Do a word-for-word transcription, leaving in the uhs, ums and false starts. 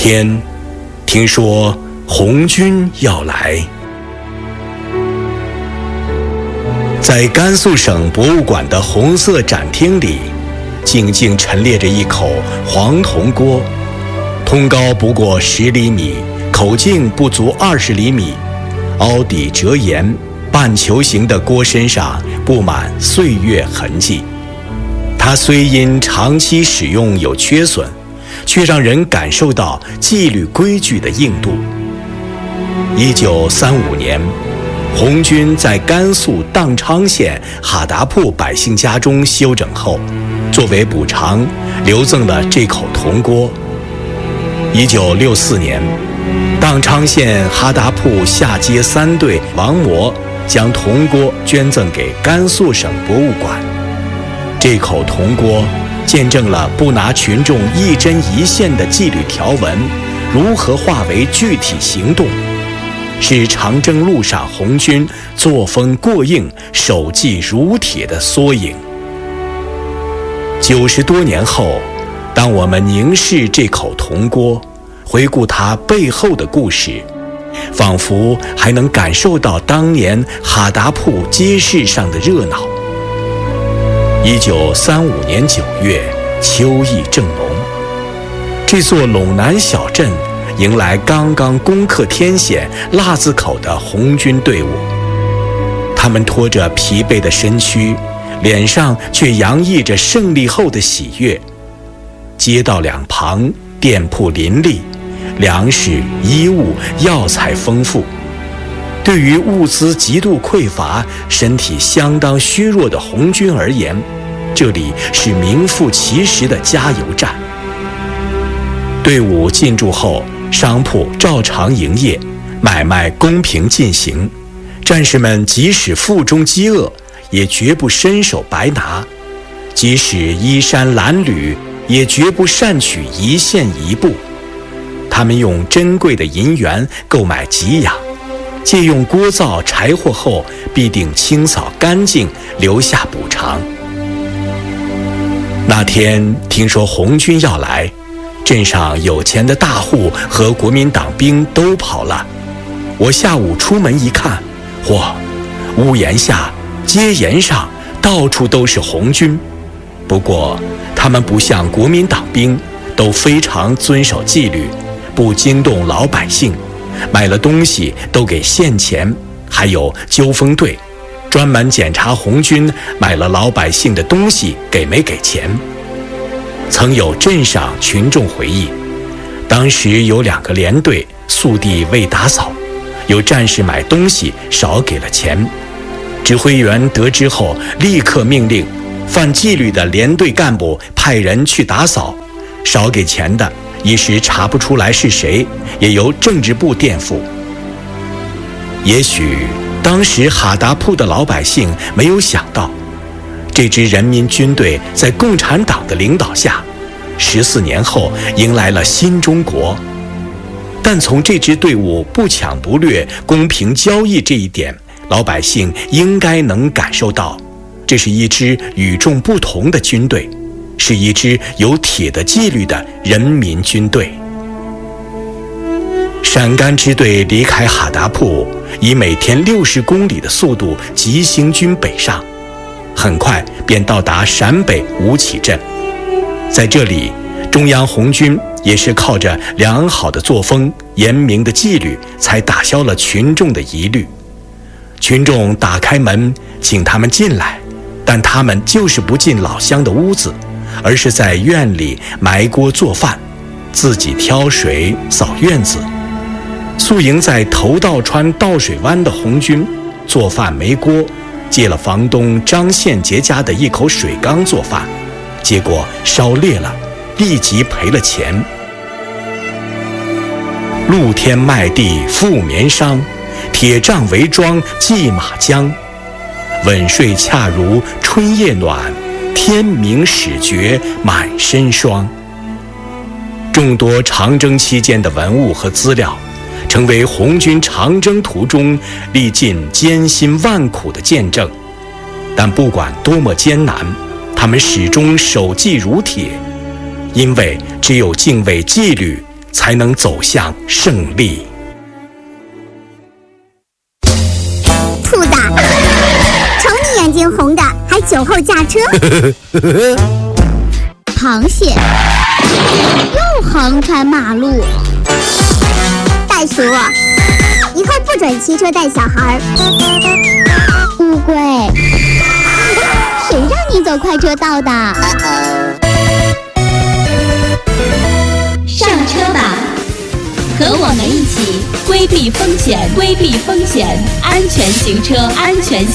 天，听说红军要来。在甘肃省博物馆的红色展厅里，静静陈列着一口黄铜锅，通高不过十厘米，口径不足二十厘米，凹底折沿，半球形的锅身上布满岁月痕迹。它虽因长期使用有缺损，却让人感受到纪律规矩的硬度。一九三五年，红军在甘肃宕昌县哈达铺百姓家中休整后，作为补偿，留赠了这口铜锅。一九六四年，宕昌县哈达铺下街三队王模将铜锅捐赠给甘肃省博物馆。这口铜锅见证了不拿群众一针一线的纪律条文如何化为具体行动，是长征路上红军作风过硬、守纪如铁的缩影。九十多年后，当我们凝视这口铜锅，回顾它背后的故事，仿佛还能感受到当年哈达铺街市上的热闹。一九三五年九月，秋意正浓，这座陇南小镇迎来刚刚攻克天险腊子口的红军队伍。他们拖着疲惫的身躯，脸上却洋溢着胜利后的喜悦。街道两旁店铺林立，粮食、衣物、药材丰富。对于物资极度匮乏、身体相当虚弱的红军而言，这里是名副其实的加油站。队伍进驻后，商铺照常营业，买卖公平进行。战士们即使腹中饥饿，也绝不伸手白拿；即使衣衫褴褛，也绝不擅取一线一步。他们用珍贵的银元购买给养，借用锅灶柴火后，必定清扫干净，留下补偿。那天听说红军要来，镇上有钱的大户和国民党兵都跑了。我下午出门一看，嚯，屋檐下、街沿上到处都是红军。不过他们不像国民党兵，都非常遵守纪律，不惊动老百姓，买了东西都给现钱，还有纠锋队专门检查红军买了老百姓的东西给没给钱。曾有镇上群众回忆，当时有两个连队宿地未打扫，有战士买东西少给了钱，指挥员得知后立刻命令犯纪律的连队干部派人去打扫，少给钱的一时查不出来是谁，也由政治部垫付。也许当时哈达铺的老百姓没有想到，这支人民军队在共产党的领导下，十四年后迎来了新中国。但从这支队伍不抢不掠、公平交易这一点，老百姓应该能感受到，这是一支与众不同的军队，是一支有铁的纪律的人民军队。陕甘支队离开哈达铺，以每天六十公里的速度急行军北上，很快便到达陕北吴起镇。在这里，中央红军也是靠着良好的作风、严明的纪律，才打消了群众的疑虑。群众打开门请他们进来，但他们就是不进老乡的屋子，而是在院里埋锅做饭，自己挑水扫院子。宿营在头道川倒水湾的红军做饭没锅，借了房东张宪杰家的一口水缸做饭，结果烧裂了，立即赔了钱。露天麦地覆棉裳，铁杖围庄系马缰。稳睡恰如春夜暖，天明始觉满身霜。众多长征期间的文物和资料，成为红军长征途中历尽艰辛万苦的见证。但不管多么艰难，他们始终守纪如铁，因为只有敬畏纪律， 才能走向胜利。 兔子，瞅你眼睛红的，还酒后驾车。螃蟹又横穿马路。袋鼠，以后不准骑车带小孩。乌龟，谁让你走快车道的？ 上车吧，和我们一起规避风险，规避风险，安全行车，安全。